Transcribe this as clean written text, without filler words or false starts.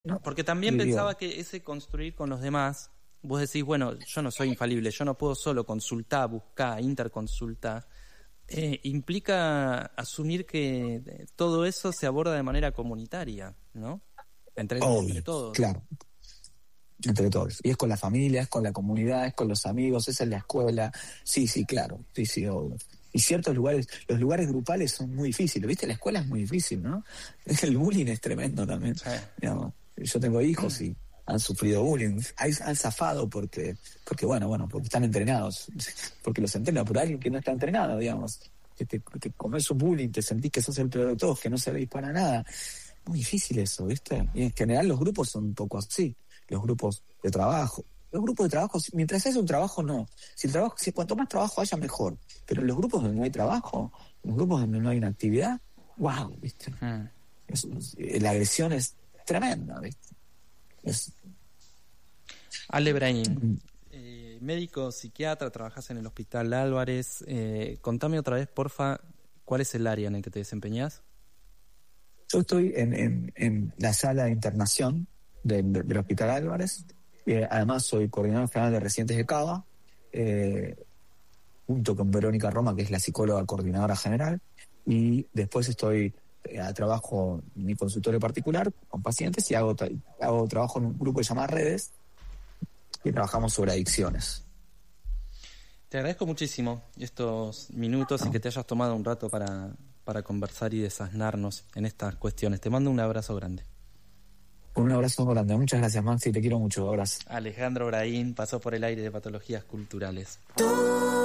¿no? Porque también Y pensaba digo, que ese construir con los demás, vos decís, bueno, yo no soy infalible, yo no puedo solo consultar, buscar, interconsultar. Implica asumir que todo eso se aborda de manera comunitaria, ¿no? Entre obvio, todos. claro, entre todos. Y es con la familia, es con la comunidad, es con los amigos, es en la escuela. Sí, sí, claro, sí, sí, obvio. Y ciertos lugares, los lugares grupales son muy difíciles, ¿viste? La escuela es muy difícil, ¿no? El bullying es tremendo también. Sí. Digamos, yo tengo hijos y han sufrido bullying, han zafado porque bueno, porque están entrenados, porque los entrenan por alguien que no está entrenado, digamos. Que comes un bullying, te sentís que sos el peor de todos, que no servís para nada. Muy difícil eso, ¿viste? Y en general los grupos son un poco así, los grupos de trabajo. Los grupos de trabajo, mientras haya un trabajo, no. Si cuanto más trabajo haya, mejor. Pero en los grupos donde no hay trabajo, en los grupos donde no hay una actividad, wow, ¿viste? Mm. La agresión es tremenda, ¿viste? Es, Ale Brahim, médico psiquiatra, trabajas en el Hospital Álvarez. Contame otra vez, porfa, ¿cuál es el área en el que te desempeñás? yo estoy en la sala de internación del Hospital Álvarez. Además, soy coordinador general de residentes de Cava, junto con Verónica Roma, que es la psicóloga coordinadora general. Y después trabajo en mi consultorio particular con pacientes y hago trabajo en un grupo que se llama Redes, que trabajamos sobre adicciones. Te agradezco muchísimo estos minutos y ¿No? que te hayas tomado un rato para conversar y desasnarnos en estas cuestiones. Te mando un abrazo grande. Un abrazo grande. Muchas gracias, Maxi. Te quiero mucho. Abrazo. Alejandro Brahim pasó por el aire de Patologías Culturales.